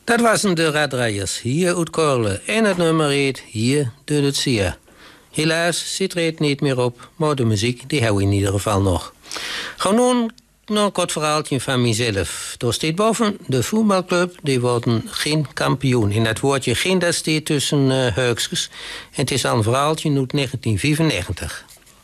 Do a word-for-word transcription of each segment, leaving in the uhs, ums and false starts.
Dat waren de Raddraaiers, hier uit Korle. En het nummer heet Hier doet het zeer. Helaas zit er het niet meer op, maar de muziek die hou ik in ieder geval nog. Gewoon nog een kort verhaaltje van mezelf. Daar staat boven, de voetbalclub die worden geen kampioen. In dat woordje geen, dat staat tussen uh, heukjes. En het is al een verhaaltje uit negentien vierennegentig.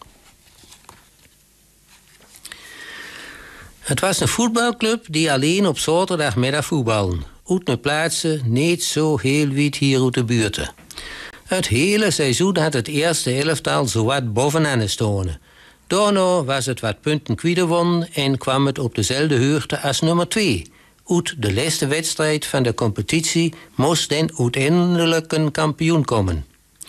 Het was een voetbalclub die alleen op zaterdagmiddag voetballen. Uit een plaatsen niet zo heel wijd hier uit de buurt. Het hele seizoen had het eerste elftal zowat bovenaan stonden. Daarna was het wat punten kwijtgewonnen en kwam het op dezelfde hoogte als nummer twee. Uit de laatste wedstrijd van de competitie moest dan uiteindelijk een kampioen komen.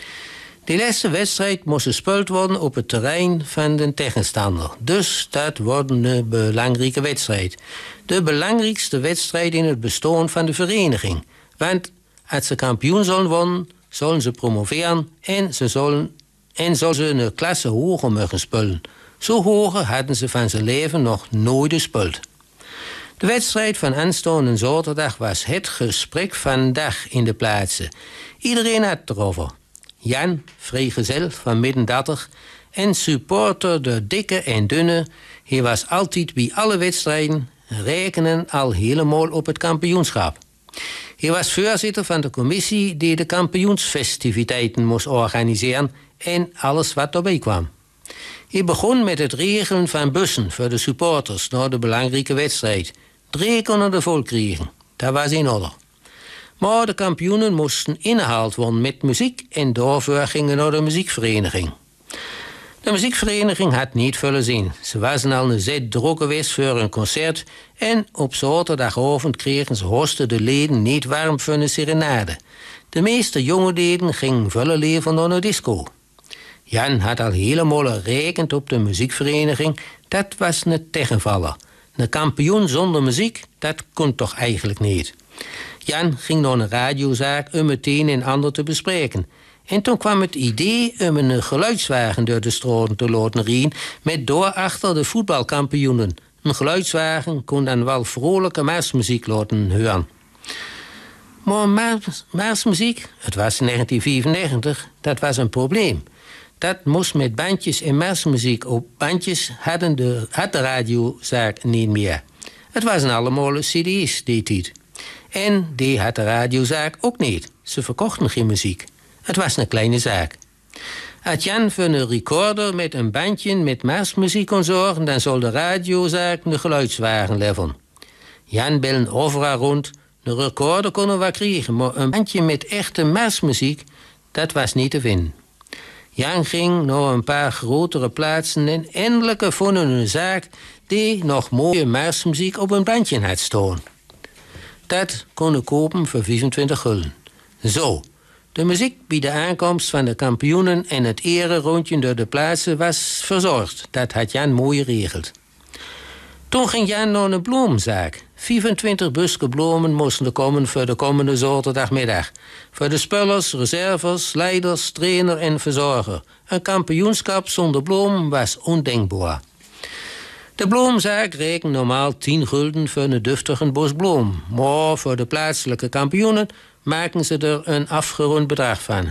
De laatste wedstrijd moest gespeeld worden op het terrein van de tegenstander. Dus dat wordt een belangrijke wedstrijd. De belangrijkste wedstrijd in het bestaan van de vereniging. Want als ze kampioen zullen worden, zullen ze promoveren en ze zullen, en zullen ze een klasse hoger mogen spelen. Zo hoger hadden ze van zijn leven nog nooit gespeeld. De wedstrijd van aanstaande zaterdag was het gesprek van dag in de plaatsen. Iedereen had het erover. Jan, vrijgezel van midden dertig en supporter de dikke en dunne. Hij was altijd bij alle wedstrijden, rekenen al helemaal op het kampioenschap. Hij was voorzitter van de commissie die de kampioensfestiviteiten moest organiseren en alles wat erbij kwam. Hij begon met het regelen van bussen voor de supporters naar de belangrijke wedstrijd. Drie konden er vol krijgen, dat was in orde. Maar de kampioenen moesten ingehaald worden met muziek en daarvoor gingen naar de muziekvereniging. De muziekvereniging had niet veel zin. Ze waren al een zet druk geweest voor een concert en op zaterdagavond kregen ze hosten de leden niet warm voor een serenade. De meeste jonge leden gingen vullen leven naar een disco. Jan had al helemaal gerekend op de muziekvereniging. Dat was een tegenvaller. Een kampioen zonder muziek, dat kon toch eigenlijk niet. Jan ging naar een radiozaak om meteen een ander te bespreken. En toen kwam het idee om een geluidswagen door de straten te laten rijden met daarachter de voetbalkampioenen. Een geluidswagen kon dan wel vrolijke marsmuziek laten horen. Maar mars, marsmuziek, het was in negentien vierennegentig, dat was een probleem. Dat moest met bandjes en marsmuziek op bandjes hadden de, had de radiozaak niet meer. Het waren allemaal C D's die tijd. En die had de radiozaak ook niet. Ze verkochten geen muziek. Het was een kleine zaak. Als Jan voor een recorder met een bandje met marsmuziek kon zorgen, dan zou de radiozaak een geluidswagen leveren. Jan belde overal rond. Een recorder konden we krijgen, maar een bandje met echte marsmuziek, dat was niet te vinden. Jan ging naar een paar grotere plaatsen en eindelijk vonden een zaak die nog mooie marsmuziek op een bandje had staan. Dat kon ik kopen voor vijfentwintig gulden. Zo, de muziek bij de aankomst van de kampioenen en het ererondje door de plaatsen was verzorgd. Dat had Jan mooi geregeld. Toen ging Jan naar een bloemzaak. vijfentwintig busken bloemen moesten er komen voor de komende zaterdagmiddag. Voor de spullers, reserves, leiders, trainer en verzorger. Een kampioenschap zonder bloem was ondenkbaar. De bloemzaak rekent normaal tien gulden voor een duftige bos bloem. Maar voor de plaatselijke kampioenen maken ze er een afgerond bedrag van.